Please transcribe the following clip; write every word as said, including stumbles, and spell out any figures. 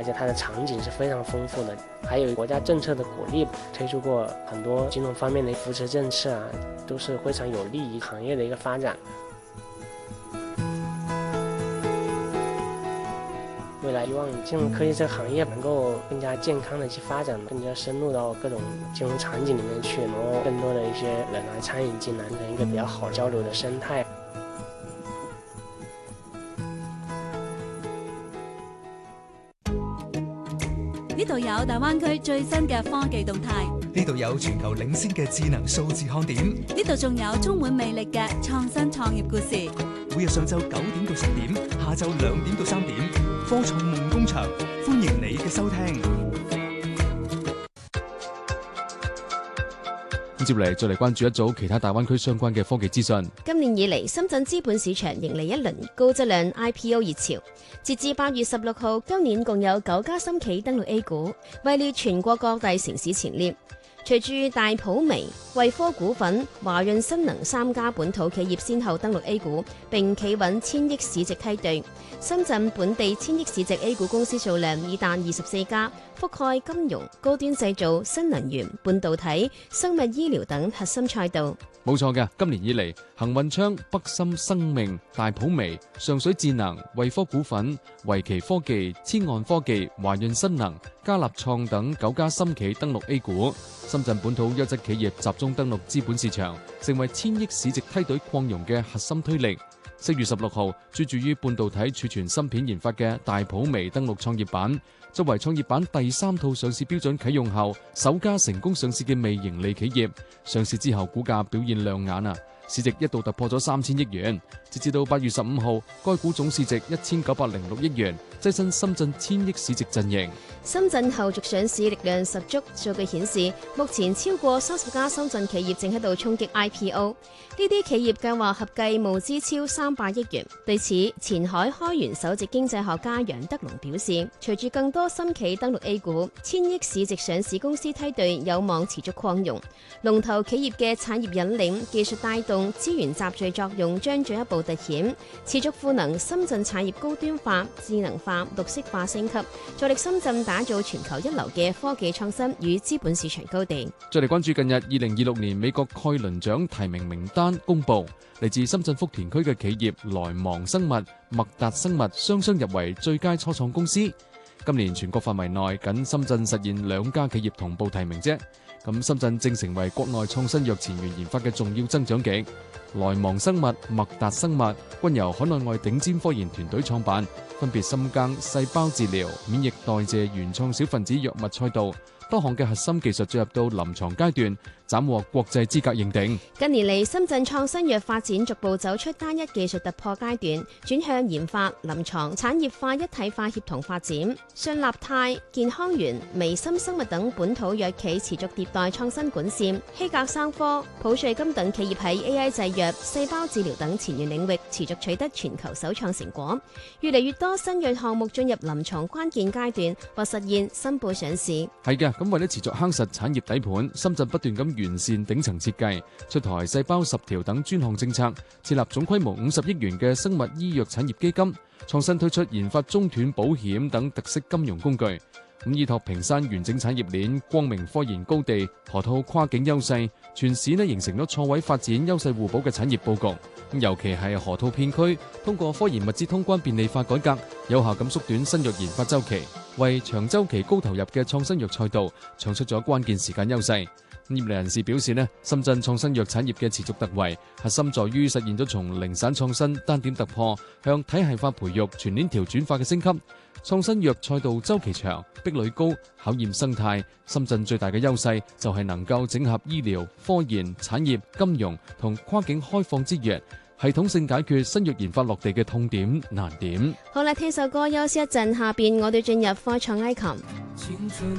而且它的场景是非常丰富的。还有国家政策的鼓励，推出过很多金融方面的扶持政策啊，都是非常有利于行业的一个发展。未来希望金融科技这个行业能够更加健康的去发展，更加深入到各种金融场景里面去，然后更多的一些人来参与进来，一个比较好交流的生态。 呢度有大灣區最新嘅科技動態， 呢度有全球領先嘅智能數字看點， 呢度仲有充滿魅力嘅創新創業故事。 每日上晝九點到十點，下晝兩點到三點，科創夢工場，歡迎你嘅收聽。 接嚟再嚟關注一組其他大灣區相關嘅科技資訊。 今年以嚟，深圳資本市場迎嚟一輪高質量 I P O 熱潮。截至八月十六號，今年共有九家新企登陸 A 股，位列全國各大城市前列。隨住大普微、惠科股份、華潤新能三家本土企業先後登陸 A 股，並企穩千億市值梯隊，深圳本地千億市值 A 股公司數量已達二十四家，覆蓋金融、高端製造、新能源、半導體、生物醫療等核心賽道。 冇錯嘅，今年以嚟，恒運昌、北森生命、大普微、上水智能、惠科股份、維奇科技、千岸科技、華潤新能、嘉立創等九家新企登陸 A 股。深圳本土優質企業集中登陸資本市場，成為千億市值梯隊擴容嘅核心推力。四月十六號，專注於半導體儲存芯片研發嘅大普微登陸創業板，作為創業板第三套上市標準啟用後首家成功上市嘅微盈利企業。上市之後股價表現亮眼啊，市值一度突破咗三千億元。截至到八月十五號，該股總市值一千九百零六億元，躋身深圳千億市值陣營。 深圳後續上市力量十足，數據顯示，目前超過三十家深圳企業正喺度衝擊 I P O， 呢啲企業計劃合計募資超三百億元。對此，前海開源首席經濟學家楊德龍表示，隨住更多新企登陸 A 股，千億市值上市公司梯隊有望持續擴容。龍頭企業嘅產業引領、技術帶動、資源集聚作用將進一步凸顯，持續賦能深圳產業高端化、智能化、綠色化升級，助力深圳打造全球一流嘅科技創新與資本市場高地。 再嚟關注近日二零二六年美國蓋倫獎提名名單公佈，嚟自深圳福田區嘅企業來芒生物、麥達生物雙雙入圍最佳初創公司。今年全國範圍內，僅深圳實現兩家企業同步提名啫。咁深圳正成為國內創新藥前沿研發嘅重要增長極。來芒生物、麥達生物均由海內外頂尖科研團隊創辦，分別深耕細胞治療、免疫代謝原創小分子藥物賽道，多項嘅核心技術進入到臨床階段，斬獲國際資格認定。 近年嚟，深圳創新藥發展逐步走出單一技術突破階段，轉向研發、臨床、產業化一體化協同發展。信立泰、健康園、微森生物等本土藥企持續迭代創新管線，希格生科、普瑞金等企業喺 A I 製藥、細胞治療等前沿領域持續取得全球首創成果。越嚟越多新藥項目進入臨床關鍵階段或實現申報上市。 係嘅，咁為咗持續夯實產業底盤，深圳不斷咁完善頂層設計，出台細胞十條等專項政策，設立總規模五十億元嘅生物醫藥產業基金，創新推出研發中斷保險等特色金融工具。咁依託屏山完整產業鏈、光明科研高地、河套跨境優勢，全市呢形成咗錯位發展、優勢互補嘅產業佈局。咁尤其係河套片區，通過科研物資通關便利化改革，有效咁縮短新藥研發週期，為長週期高投入嘅創新藥賽道創出咗關鍵時間優勢。業內人士表示呢，深圳創新藥產業嘅持續突圍，核心在於實現咗從零散創新單點突破向體系化培育全鏈條轉化嘅升級。創新藥賽道週期長、壁壘高、考驗生態。深圳最大嘅優勢就係能夠整合醫療、科研、產業、金融同跨境開放資源，系統性解決新藥研發落地嘅痛點難點。 好啦，聽首歌休息一陣，下邊我哋進入科創 icon。